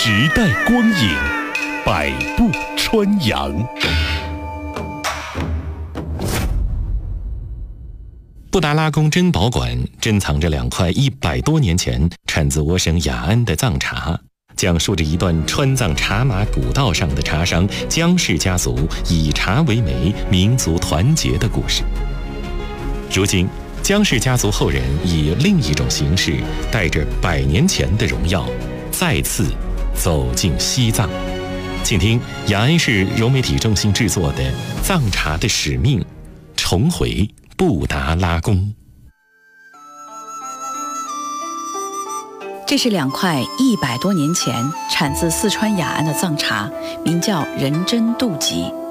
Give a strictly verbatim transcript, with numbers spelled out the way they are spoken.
时代光影，百步穿杨。布达拉宫珍宝馆珍藏着两块一百多年前产自我省雅安的藏茶，讲述着一段川藏茶马古道上的茶商江氏家族以茶为媒、民族团结的故事。如今，江氏家族后人以另一种形式，带着百年前的荣耀，再次走进西藏。请听雅安市融媒体中心制作的《藏茶的使命》，重回布达拉宫。 这是两块一百多年前产自四川雅安的藏茶，名叫人参杜吉。